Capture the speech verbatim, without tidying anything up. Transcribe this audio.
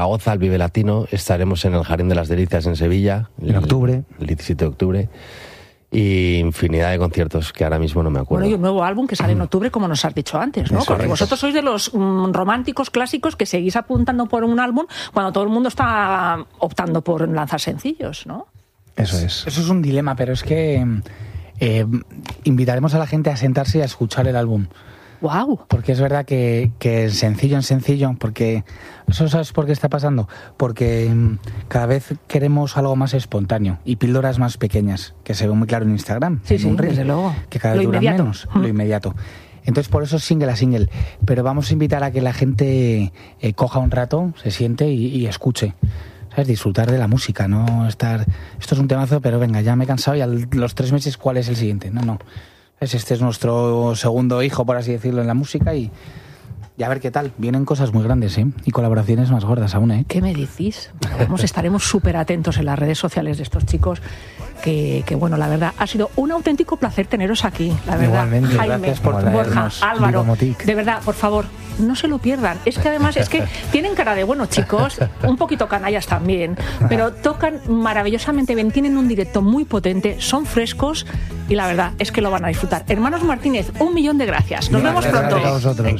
Zaragoza, al Vive Latino, estaremos en el Jardín de las Delicias en Sevilla. En octubre. El diecisiete de octubre. Y infinidad de conciertos que ahora mismo no me acuerdo. Bueno, y un nuevo álbum que sale en octubre, como nos has dicho antes, ¿no? Eso, Porque eso. vosotros sois de los mm, románticos clásicos que seguís apuntando por un álbum cuando todo el mundo está optando por lanzar sencillos, ¿no? Eso es. Eso es un dilema, pero es que eh, invitaremos a la gente a sentarse y a escuchar el álbum. ¡Wow! Porque es verdad que, que es sencillo en sencillo, porque... ¿Eso sabes por qué está pasando? Porque mm, cada vez queremos algo más espontáneo y píldoras más pequeñas, que se ve muy claro en Instagram. Sí, en sí, un reel, desde luego. Que cada vez Lo duran inmediato. menos, Mm. lo inmediato. Entonces por eso es single a single. Pero vamos a invitar a que la gente eh, coja un rato, se siente y, y escuche. ¿Sabes? Disfrutar de la música, no estar... Esto es un temazo, pero venga, ya me he cansado y a los tres meses, ¿cuál es el siguiente? No, no. Este es nuestro segundo hijo, por así decirlo, en la música y, y a ver qué tal. Vienen cosas muy grandes, ¿eh? Y colaboraciones más gordas aún, ¿eh? ¿Qué me decís? Vamos, estaremos súper atentos en las redes sociales de estos chicos. Que, que bueno, la verdad, ha sido un auténtico placer teneros aquí. La verdad, Igualmente, Jaime, gracias por Borja, traernos, Álvaro, Vivo Motic. de verdad, por favor, no se lo pierdan. Es que además, es que tienen cara de buenos chicos, un poquito canallas también, pero tocan maravillosamente bien, tienen un directo muy potente, son frescos y la verdad es que lo van a disfrutar. Hermanos Martínez, un millón de gracias. Nos vemos Gracias pronto. a vosotros.